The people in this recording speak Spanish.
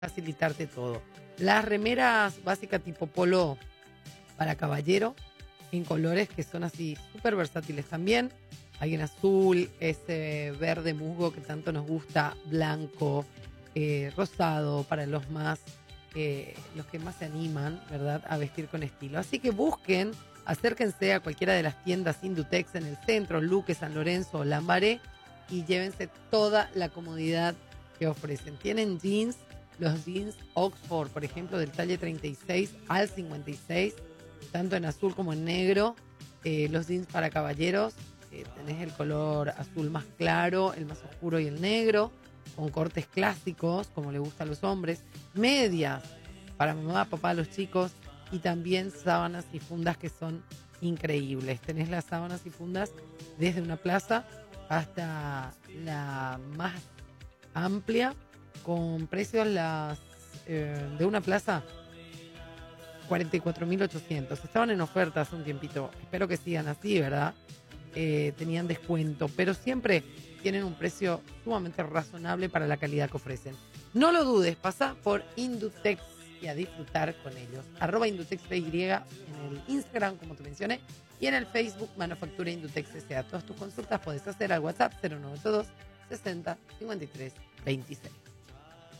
facilitarte todo. Las remeras básicas tipo polo para caballero, en colores que son así súper versátiles también. Hay en azul, ese verde musgo que tanto nos gusta, blanco, rosado, para los que más se animan, ¿verdad?, a vestir con estilo. Así que busquen, acérquense a cualquiera de las tiendas Indutex en el centro, Luque, San Lorenzo o Lambaré, y llévense toda la comodidad que ofrecen. Tienen jeans, los jeans Oxford, por ejemplo, del talle 36 al 56, tanto en azul como en negro. Los jeans para caballeros, tenés el color azul más claro, el más oscuro y el negro, con cortes clásicos, como le gusta a los hombres. Medias para mamá, papá, los chicos, y también sábanas y fundas que son increíbles. Tenés las sábanas y fundas desde una plaza hasta la más amplia, con precios de una plaza 44.800. Estaban en oferta hace un tiempito. Espero que sigan así, ¿verdad? Tenían descuento, pero siempre tienen un precio sumamente razonable para la calidad que ofrecen. No lo dudes, pasa por Indutex y a disfrutar con ellos. @IndutexPY en el Instagram, como te mencioné, y en el Facebook Manufactura Indutex S.A. Todas tus consultas puedes hacer al WhatsApp 0982 60 53 26.